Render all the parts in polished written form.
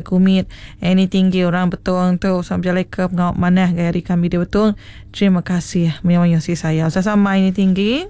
kumit ini tinggi orang betul tu sampai jalan ke pengawak mana hari kami dia betul. Terima kasih menyayang saya sama ini tinggi.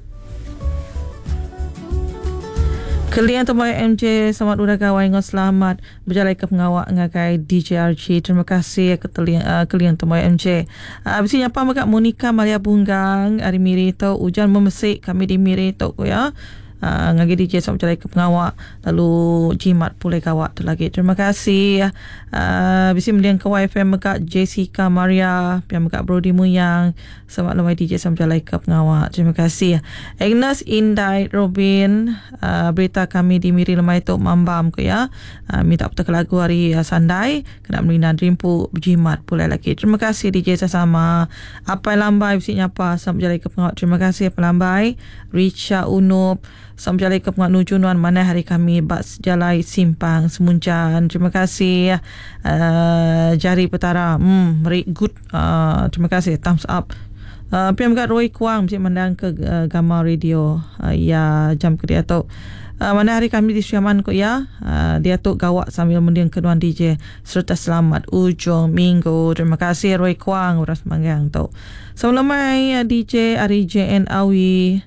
Kalian teman MJ selamat udah kawan dengan selamat berjalan ke pengawak ngagai DJRG. Terima kasih ke kalian teman MJ. Abisnya apa mak Monica Maria Bunggang hari miri tu hujan memesik kami di miri tu ya. Ngagi DJ sok berjalan ke pengawak lalu jimat pulai kawak tu lagi. Terima kasih. Abisnya meliang ke YFM mak Jessica Maria pian mak Brody Muyang selamat lemai DJ sok berjalan ke pengawak. Terima kasih. Agnes Indai Robin berita kami di miri lemai tu mambam ke ya. Minta petak lagu hari Sandai kena melina rimpu jimat pulai lagi. Terima kasih DJ sama. Apa lambai bisnya apa sok berjalan ke pengawak. Terima kasih pelambai Richa Unup sampai jalan ke pengawak nujunuan mana hari kami bas jalai simpang Semuncan. Terima kasih. Jari Petara very good. Terima kasih thumbs up. Piam kat Roy Kuang mesti mandang ke Gamma Radio ya jam ke dia tu mana hari kami di Syaman ko ya dia tu gawak sambil mendiang keduan DJ serta selamat ujung minggu. Terima kasih Roy Kuang uras manggang tu sebelum mai DJ Ari JN Awi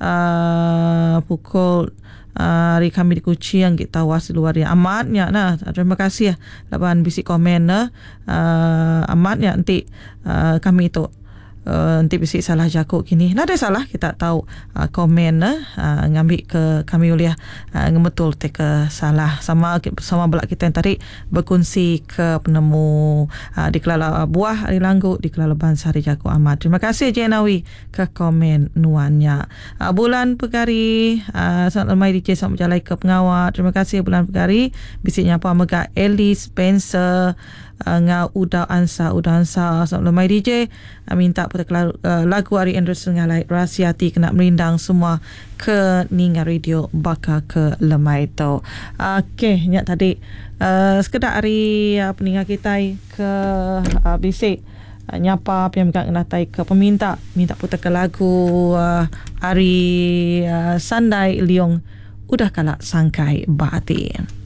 pukul hari kami di Kuching kita was luar ya amatnya nah. Terima kasih laban bisik komen amatnya nanti kami itu nanti bisik salah jakuk kini nah ada salah kita tahu komen ngambil ke kami uliah ngemetul te ke salah sama belak kita yang tadi berkongsi ke penemu di kelala buah hari langgu di kelala bangsa hari jakuk amat. Terima kasih Jenawi ke komen nuannya. Bulan Pegari selamat lemai DJ selamat berjalan ke pengawak. Terima kasih Bulan Pegari bisiknya apa mega Ellis Spencer ngau Uda Ansa selamat lemai DJ minta petak lagu Ari Anderson ngalai rahsiati kena merindang semua ke Ninga Radio baka ke lemai tu. Okey nyak tadi sekedar hari peningat kita ke bisik nyapa pian ngatai ke peminta minta putar ke lagu Ari Sandai Liong udah kalak sangkai batin.